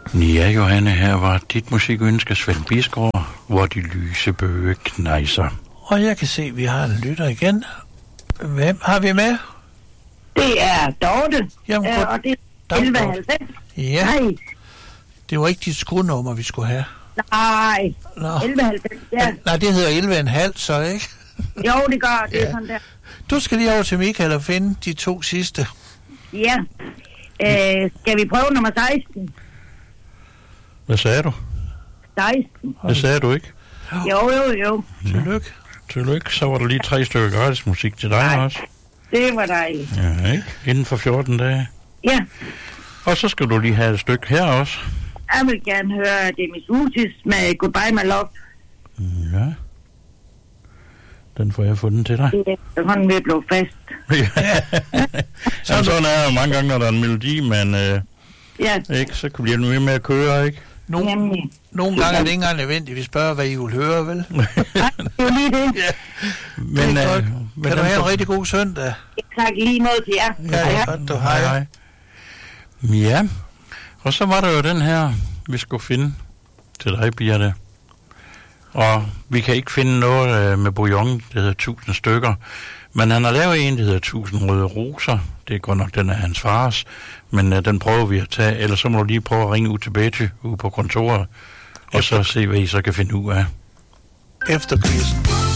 Ja, Johanne, her var dit musikønske, Svend Bisgaard, hvor de lyse bøge knejser. Og jeg kan se, at vi har en lytter igen. Hvem har vi med? Det er Dorte, Jamen, og det er 1190. Ja, Nej, det var ikke dit skruenummer, vi skulle have. nej, Nå. 1190, ja. Nej, det hedder 11,5, så ikke? Jo, det gør det, Ja. sådan der. Du skal lige over til Michael og finde de 2 sidste. Ja. Skal vi prøve nummer 16? Hvad sagde du? 16. Det sagde du ikke? Jo. Tillykke. Tillykke, så var der lige 3 stykker gratis musik til dig Nej. også. Det var dejligt. Ja, ikke? Inden for 14 dage. Ja, Og så skal du lige have et stykke her også. jeg vil gerne høre Demis Utis med Goodbye My Love. Ja. Den får jeg fundet til dig. Det er hånden ved at blive fast. Sådan er det mange gange, når der er en melodi, men Ja, ikke, så kan blive ved med at køre, ikke? nemlig. Nogle gange er det ikke engang nødvendigt, vi spørger, hvad I vil høre, vel? Nej, det er jo lige det. Men, Det er godt. men Kan du have en rigtig god søndag? Tak lige noget til jer. Ja, det er godt, du har. hej. Ja, og så var der jo den her, vi skulle finde til dig, Birte. Og vi kan ikke finde noget med bouillon, det hedder 1000 stykker. Men han har lavet en, der hedder 1000 røde roser. Det er godt nok, den er hans fars. Men den prøver vi at tage. Ellers så må du lige prøve at ringe ud til Betty ude på kontoret. Og så se, hvad I så kan finde ud af. Efter quizzen.